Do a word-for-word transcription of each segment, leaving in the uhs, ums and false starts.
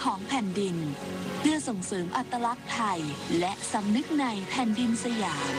ของแผ่นดินเพื่อส่งเสริมอัตลักษณ์ไทยและสำนึกในแผ่นดินสยาม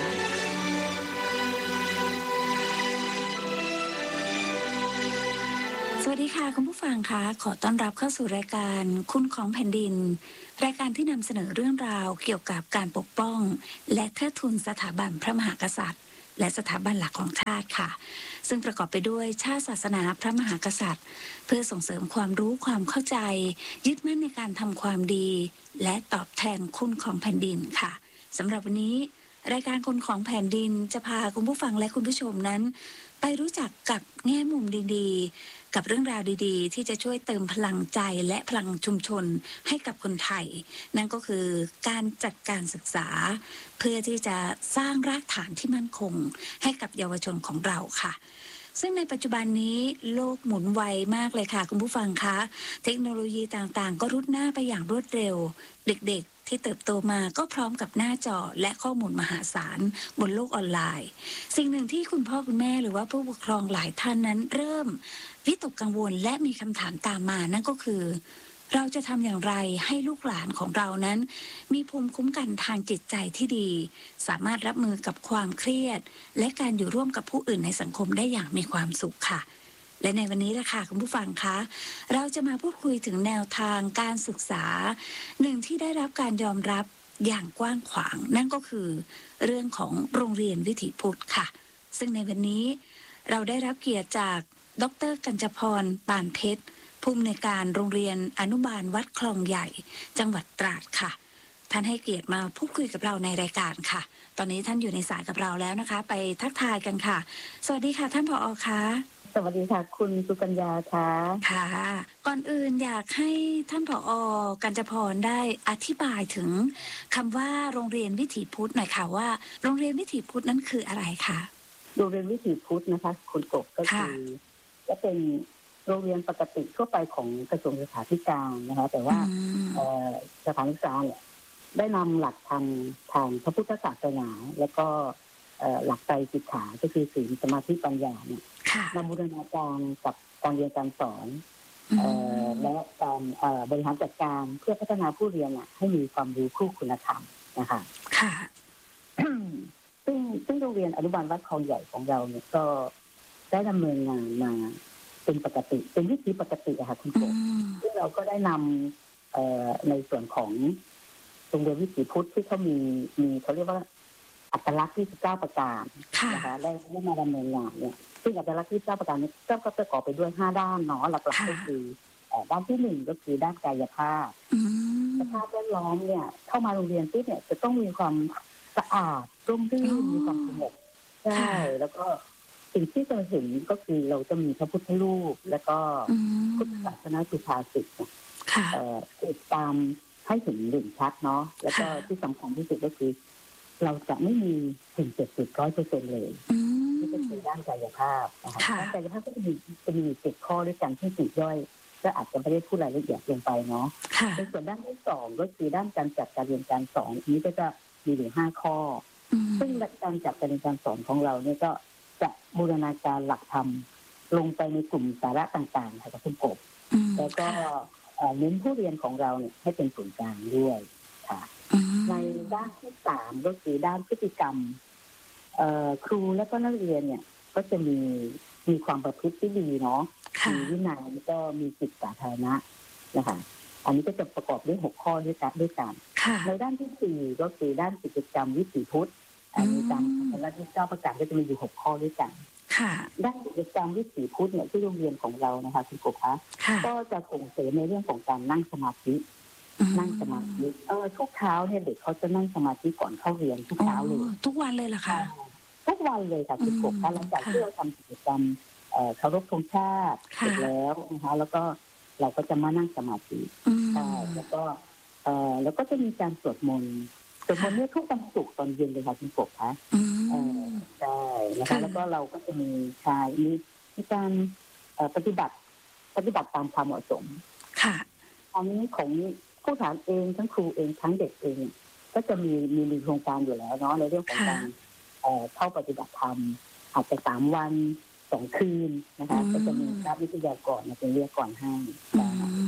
สวัสดีค่ะคุณผู้ฟังคะขอต้อนรับเข้าสู่รายการคุณของแผ่นดินรายการที่นำเสนอเรื่องราวเกี่ยวกับการปกป้องและเทิดทูนสถาบันพระมหากษัตริย์และสถาบันหลักของชาติค่ะซึ่งประกอบไปด้วยชาติศาสนาพระมหากษัตริย์เพื่อส่งเสริมความรู้ความเข้าใจยึดมั่นในการทำความดีและตอบแทนคุณของแผ่นดินค่ะสำหรับวันนี้รายการคนของแผ่นดินจะพาคุณผู้ฟังและคุณผู้ชมนั้นไปรู้จักกับแง่มุมดีๆกับเรื่องราวดีๆที่จะช่วยเติมพลังใจและพลังชุมชนให้กับคนไทยนั่นก็คือการจัดการศึกษาเพื่อที่จะสร้างรากฐานที่มั่นคงให้กับเยาวชนของเราค่ะซึ่งในปัจจุบันนี้โลกหมุนไวมากเลยค่ะคุณผู้ฟังคะเทคโนโลยีต่างๆก็รุดหน้าไปอย่างรวดเร็วเด็กๆที่เติบโตมาก็พร้อมกับหน้าจอและข้อมูลมหาศาลบนโลกออนไลน์สิ่งหนึ่งที่คุณพ่อคุณแม่หรือว่าผู้ปกครองหลายท่านนั้นเริ่มวิตกกังวลและมีคำถามตามมานั่นก็คือเราจะทำอย่างไรให้ลูกหลานของเรานั้นมีภูมิคุ้มกันทางจิตใจที่ดีสามารถรับมือกับความเครียดและการอยู่ร่วมกับผู้อื่นในสังคมได้อย่างมีความสุขค่ะและในวันนี้ล่ะค่ะคุณผู้ฟังคะเราจะมาพูดคุยถึงแนวทางการศึกษาหนึ่งที่ได้รับการยอมรับอย่างกว้างขวางนั่นก็คือเรื่องของโรงเรียนวิถีพุทธค่ะซึ่งในวันนี้เราได้รับเกียรติจากดร.กัญจพร ปานเพชรผู้อำนวยการโรงเรียนอนุบาลวัดคลองใหญ่จังหวัดตราดค่ะท่านให้เกียรติมาพูดคุยกับเราในรายการค่ะตอนนี้ท่านอยู่ในสายกับเราแล้วนะคะไปทักทายกันค่ะสวัสดีค่ะท่านผอ.คะสวัสดีค่ะคุณสุกัญญาค่ะค่ะก่อนอื่นอยากให้ท่านผอ.กัญจพรได้อธิบายถึงคำว่าโรงเรียนวิถีพุทธหน่อยค่ะว่าโรงเรียนวิถีพุทธนั้นคืออะไรคะโรงเรียนวิถีพุทธนะคะคุณกบก็คือจะเป็นโรงเรียนปกติทั่วไปของกระทรวงศึกษาธิการนะคะแต่ว่าสถานศึกษาเนี่ยได้นำหลักธรรมทางพระพุทธศาสนาแล้วก็หลักใจสิกขาก็คือศีลสมาธิปัญญาเนี่ยนำบูรณาการกับการเรียนการสอนและการบริหารจัดการเพื่อพัฒนาผู้เรียนให้มีความรู้คู่คุณธรรมนะคะค่ะซึ่งซึ่งโรงเรียนอนุบาลวัดคลองใหญ่ของเราเนี่ยก็ได้ดำเนินงานมาเป็นปกติเป็นวิธีปกติอะค่ะคุณครูซึ่งเราก็ได้นำในส่วนของโรงเรียนวิถีพุทธที่เขามีมีเขาเรียกว่าอัตลักษณ์ที่สิบเก้าประการนะคะได้ได้มาดำเนินงานเนี่ยซึ่งอัตลักษณ์ที่สิบเก้าประการนี้ก็ประกอบไปด้วยห้าด้านเนาะหลักๆก็คือด้านที่หนึ่งก็คือด้านกายภาพสภาพแวดล้อมเนี่ยเข้ามาโรงเรียนที่เนี่ยจะต้องมีความสะอาดร่มรื่นมีความสงบใช่แล้วก็สิ่งที่จะเห็นก็คือเราจะมีพระพุทธรูปแล้วก็พุทธศาสนาสุภาษิตติดตามให้เห็นเด่นชัดเนาะแล้วก็ที่สำคัญที่สุดก็คือเราจะไม่มีสิ่งเจ็ดสิบร้อยเปอร์เซ็นต์เลยนี่ก็คือด้านกายภาพนะคะด้านกายภาพก็จะมีจะมีเจ็ดข้อด้วยกันที่ปลีกย่อยก็อาจจะไม่ได้พูดรายละเอียดลงไปเนาะในส่วนด้านที่สองก็คือด้านการจัดการเรียนการสอนนี้ก็จะมีถึงห้าข้อซึ่งการจัดการเรียนการสอนของเราเนี่ยก็จะบูรณาการหลักธรรมลงไปในกลุ่มสาระต่างๆค่ะคุณกบแล้วก็เน้นผู้เรียนของเราเนี่ยให้เป็นศูนย์กลางด้วยค่ะในด้านที่สามก็คือด้านพฤติกรรมครูและก็นักเรียนเนี่ยก็จะมีมีความประพฤติที่ดีเนาะมีวินัยแล้วก็มีจิตสาธารณะนะคะอันนี้ก็จะประกอบด้วยหกข้อด้วยกันด้วยกันในด้านที่สี่ก็คือด้านกิจกรรมวิถีพุทธอันนี้ตามอัตลักษณ์ที่เก้าประการก็จะมีอยู่หกข้อด้วยกันด้านกิจกรรมวิถีพุทธเนี่ยที่โรงเรียนของเรานะคะคุณกบคะก็จะส่งเสริมในเรื่องของการนั่งสมาธินั่งสมาธิเออทุกเช้าเนี่ยเด็กเขาจะนั่งสมาธิก่อนเข้าเรียนทุกเช้าเลยทุกวันเลยเหรอคะทุกวันเลยค่ะคุณกบคะหลังจากที่เราทำกิจกรรมเคารพธงชาติเสร็จแล้วนะคะแล้วก็เราก็จะมานั่งสมาธิใช่แล้วก็เออแล้วก็จะมีการสวดมนต์สวดมนต์เนี่ยทุกวันศุกร์ตอนเย็นเลยค่ะคุณกบคะเออใช่นะคะแล้วก็เราก็จะมีชายมีมีการปฏิบัติปฏิบัติตามความเหมาะสมค่ะอันนี้ของผู้สอนเองทั้งครูเองทั้งเด็กเองก็จะมีมีมีโครงการอยู่แล้วเนาะในเรื่องของการเข้าปฏิบัติธรรมอาจจะสามวันสองคืนนะคะก็จะมีนักวิทยากรมาเป็นเรียกก่อนให้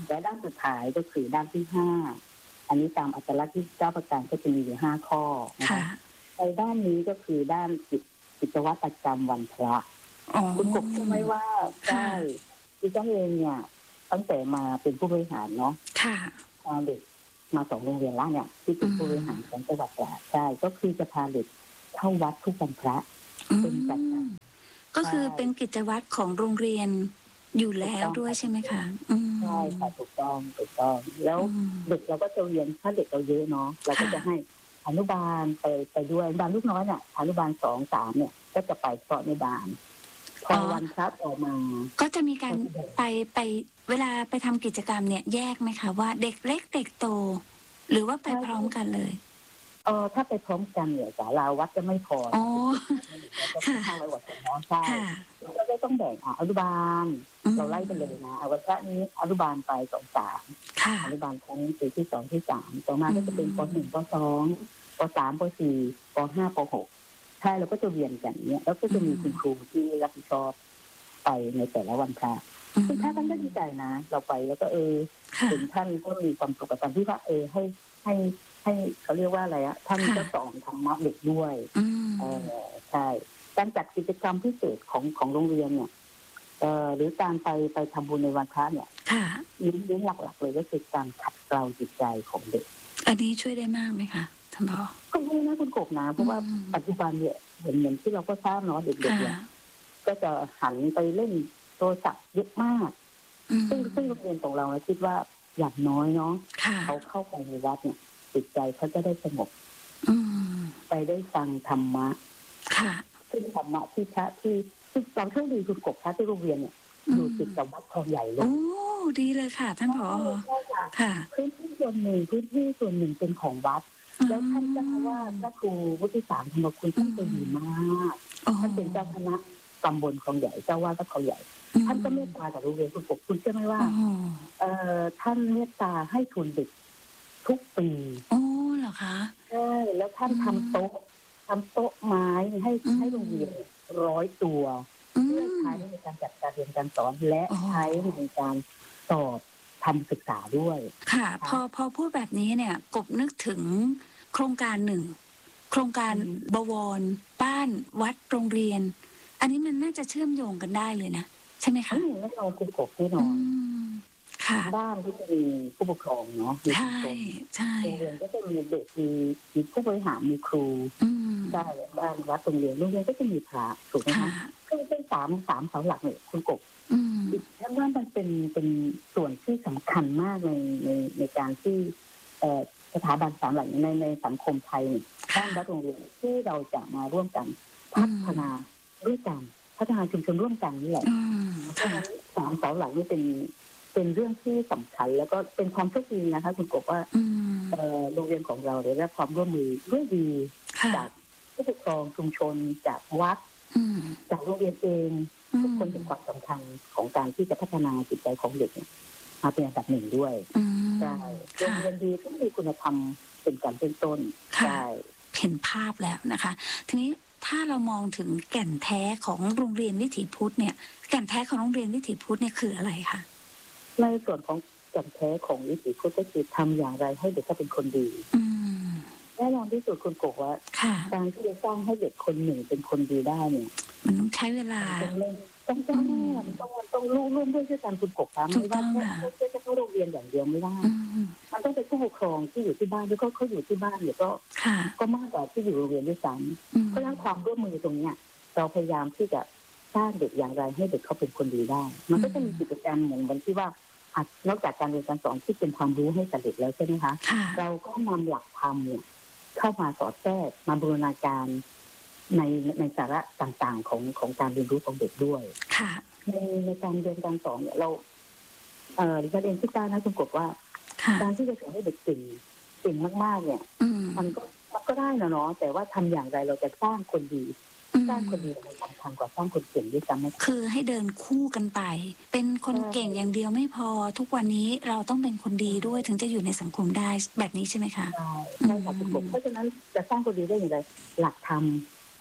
และด้านสุดท้ายก็คือด้านที่ห้าอันนี้ตามอัตลักษณ์ที่เจ้าประการก็จะมีอยู่ห้าข้อนะคะในด้านนี้ก็คือด้านกิจกิจวัตรประจำวันพระคุณกบใช่ไหมว่าใช่ดิฉันเองเนี่ยตั้งแต่มาเป็นผู้บริหารเนาะพาเด็กมาสองโรงเรียนแล้วเนี่ยที่เป็นผู้บริหารของจังหวัดตราดใช่ก็คือจะพาเด็กเข้าวัดทุกวันพระเป็นประจำก็คือเป็นกิจวัตรของโรงเรียนอยู่แล้วด้วยใช่ไหมคะใช่ค่ะถูกต้องถูกต้องแล้วเด็กเราก็จะเรียนถ้าเด็กเราเยอะเนาะเราก็จะให้อนุบาลไปไปด้วยอนุบาลลูกน้อยเนี่ยอนุบาลสองสามเนี่ยก็จะไปเกาะในบานพอวันพระออกมาก็จะมีการไปไปเวลาไปทำกิจกรรมเนี่ยแยกไหมคะว่าเด็กเล็กเด็กโตหรือว่าไปพร้อมกันเลยเออถ้าไปพร้อมกันเนี่ยศาลาวัดจะไม่พออ๋อค่ะทางวัดน้องใช่เราก็ต้องแบ่งอนุบาลเราไล่ไปเลยนะวันพระนี้อนุบาลไปสองสามอนุบาลครั้งปีที่สองที่สามต่อมาก็จะเป็นปหนึ่งปสองปสามปสี่ปห้าปหกใช่เราก็จะเรียนกันเนี้ยแล้วก็จะมีคุณครูที่รับผิดชอบไปในแต่ละวันพระซึ่งท่านก็ดีใจนะเราไปแล้วก็เออถึงท่านก็มีความสุขกับการที่ว่าเออให้ให้ให้เขาเรียกว่าอะไรอะท่านก็สอนธรรมะเด็กด้วยเออใช่การจัดกิจกรรมพิเศษของของโรงเรียนเนี่ยเอ่อหรือการไปไปทำบุญในวันพระเนี่ยเน้นหลักๆเลยก็คือการขัดเกลาจิตใจของเด็กอันนี้ช่วยได้มากไหมคะท่านผอก็ช่วยนะคุณกบนะเพราะว่าปัจจุบันเนี่ยเหมือนเหมือนที่เราก็ทราบเนาะเด็กๆเนี่ยก็จะหันไปเล่นโทรศัพท์เยอะมากซึ่งซึ่งโรงเรียนของเราคิดว่าอย่างน้อยเนาะเขาเข้าไปในวัดเนี่ยจิตใจเขาจะได้สงบไปได้ฟังธรรมะซึ่งธรรมะที่พระที่ที่เราโชคดีคุณกบพระที่โรงเรียนเนี่ยอยู่ติดกับวัดคลองใหญ่เลยโอ้ดีเลยค่ะท่านผอค่ะพื้นที่ส่วนหนึ่งพื้นที่ส่วนหนึ่งเป็นของวัดแล้วท่านเจ้าว่าพระครูวุฒิสารธรรมคุณท่านเป็นดีมากท่านเป็นเจ้าคณะตำบลคลองใหญ่เจ้าว่าวัดคลองใหญ่ท่านก็เมตตากับโรงเรียนคุณกบคุณเชื่อไหมว่าเอ่อท่านเมตตาให้ทุนเด็กทุกปีโอ้เหรอคะใช่แล้วท่านทำโต๊ะทำโต๊ะไม้ให้ให้โรงเรียนร้อยตัวเพื่อใช้ในการจัดการเรียนการสอนและใช้ในการสอบทำศึกษาด้วยค่ะพอพอพูดแบบนี้เนี่ยกบนึกถึงโครงการหนึ่งโครงการบวรบ้านวัดโรงเรียนอันนี้มันน่าจะเชื่อมโยงกันได้เลยนะใช่ไหมคะแน่นอนคุณกบแน่นอนบ้านที่จะมีผู้ปกครองเนาะใช่ใช่โรงเรียนก็จะมีเด็กมีมีผู้บริหารมีครูได้บ้านวัดโรงเรียนโรงเรียนก็จะมีพระถูกไหมคะก็เป็นสามสามเสาหลักเนี่ยคุณกบฉันว่ามันเป็นเป็นส่วนที่สำคัญมากในในในการที่สถาบันสามหลักในในสังคมไทยเนี่ยบ้านวัดโรงเรียนที่เราจะมาร่วมกันพัฒนาด้วยกันพัฒนาชุมชนร่วมกันนี่แหละเพราะฉะนั้นสามเสาหลักนี่เป็นเป็นเรื่องที่สำคัญแล้วก็เป็นความโชคดีนะคะคุณกบว่าโรงเรียนของเราได้รับความร่วมมือด้วยดีจากผู้ปกครองชุมชนจากวัดจากโรงเรียนเองทุกคนเป็นความสำคัญของการที่จะพัฒนาจิตใจของเด็กมาเป็นอันดับหนึ่งด้วยใช่โรงเรียนดีต้องมีคุณธรรมเป็นการเป็นต้นใช่เห็นภาพแล้วนะคะทีนี้ถ้าเรามองถึงแก่นแท้ของโรงเรียนวิถีพุทธเนี่ยแก่นแท้ของโรงเรียนวิถีพุทธเนี่ยคืออะไรคะในส่วนของแก่นแท้ของวิถีพุทธก็คือทำอย่างไรให้เด็กเขาเป็นคนดีแน่นอนที่สุดคุณกบว่าการที่จะสร้างให้เด็กคนหนึ่งเป็นคนดีได้เนี่ยมันต้องใช้เวลาต้องต้องต้องต้องร่วมร่วมด้วยช่วยกันคุณกบครับไม่ว่าแค่แค่เข้าโรงเรียนอย่างเดียวไม่ได้มันต้องเป็นผู้ปกครองที่อยู่ที่บ้านด้วยก็เขาอยู่ที่บ้านเนี่ยก็ก็มากกว่าที่อยู่โรงเรียนด้วยซ้ำเพราะฉะนั้นความร่วมมือตรงเนี้ยเราพยายามที่จะสร้างเด็กอย่างไรให้เด็กเขาเป็นคนดีได้มันก็จะมีกิจกรรมเหมือนกันที่ว่านอกจากการเรียนการสอนที่เป็นความรู้ให้กับเด็กแล้วใช่ไหมคะเราก็นำหลักธรรมเนี่ยเข้ามาสอดแทรกมาบูรณาการในในสาระต่างๆของของการเรียนรู้ของเด็กด้วยในในการเรียนการสอนเนี่ยเราเอ่อดิฉันเองคิดว่านะคุณกบว่าการที่จะสอนให้เด็กเก่งเก่งมากๆเนี่ยมันก็มันก็ได้นะเนาะแต่ว่าทำอย่างไรเราจะสร้างคนดีสร้างคนดีมันสำคัญกว่าสร้างคนเก่งด้วยซ้ำคือให้เดินคู่กันไปเป็นคนเก่งอย่างเดียวไม่พอทุกวันนี้เราต้องเป็นคนดีด้วยถึงจะอยู่ในสังคมได้แบบนี้ใช่ไหมคะใช่ใช่ค่ะคุณกบเพราะฉะนั้นจะสร้างคนดีได้อย่างไรหลักธรรมข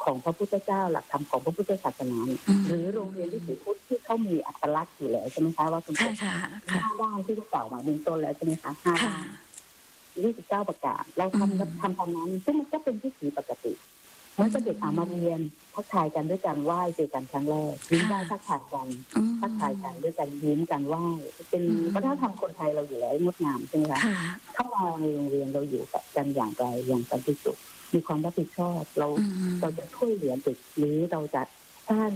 ของพระพุทธเจ้าหลักธรรมของพระพุทธศาสนาอืมหรือโรงเรียนวิถีพุทธที่เขามีอัตลักษณ์อยู่แล้วใช่ไหมคะว่าคุณค่ะค่ะค่ะห้าด้านที่เขากล่าวมาเบื้องต้นแล้วใช่ไหมคะห้าค่ะด้านยี่สิบเก้าประการเราอืมทำทำตามนั้นซึ่งมันก็เป็นวิถีปกติเหมื่อนเด็กอามาเรียนทักทายกันด้วยการไหว้เจอกันครั้งแรกยิ้มได้ทักทายกันอืมทักทายกันด้วยการยิ้มกันไหว้เป็นอืมวัฒนธรรมคนไทยเราอยู่แล้วงดงามใช่ไหมคะค่ะเข้ามาในโรงเรียนเราอยู่กันอย่างไรอย่างสันติสุขมีความรับผิดชอบเราอืมเราจะช่วยเหลือเด็กหรือเราจะสร้าง